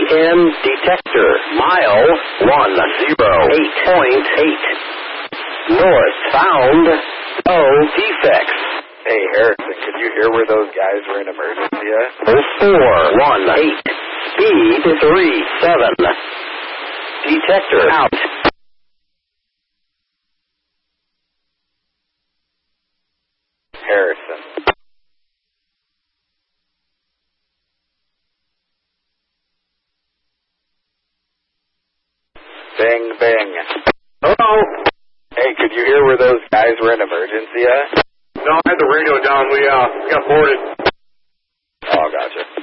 EM detector. Mile 108.8. North found. No defects. Hey, Harrison, could you hear where those guys were in emergency at? 0418. Speed 37. Detector out. Harrison. Bing, bing. Hello? Hey, could you hear where those guys were in emergency at? No, I had the radio down. We got boarded. Oh, gotcha.